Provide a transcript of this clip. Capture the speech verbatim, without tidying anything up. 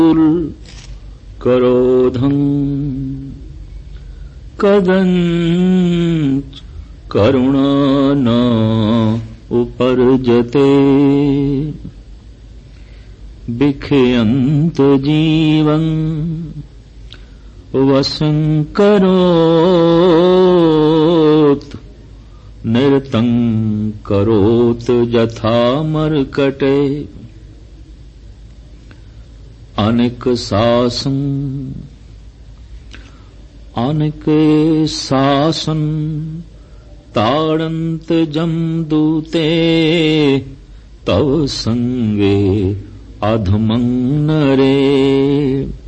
करोधं कदंच करुणा न उपर्जते विखयन्त जीवं वशं करोत निरतं करोत यथा मर्कटे अनेक शासन अनेक शासन ताड़न्त जमदूते तव संगे अधमं नरे